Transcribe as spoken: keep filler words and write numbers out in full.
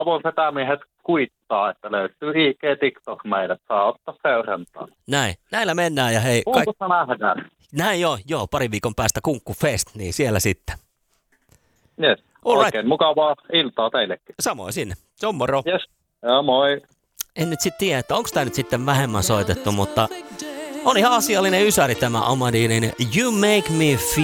Avoin vetämiehet kuittaa, että löytyy I G, TikTok meidät. Saa ottaa seurantaa. Näin. Näillä mennään ja hei. Kunkussa kaik... nähdään. Näin joo, joo. Pari viikon päästä Kunkku Fest, niin siellä sitten. Yes. All Oikein right. mukavaa iltaa teillekin. Samoin sinne. Se on moro. Yes. Joo, moi. En nyt sitten tiedä, että onko tämä nyt sitten vähemmän soitettu, mutta on ihan asiallinen ysäri tämä Amadinin You Make Me Feel.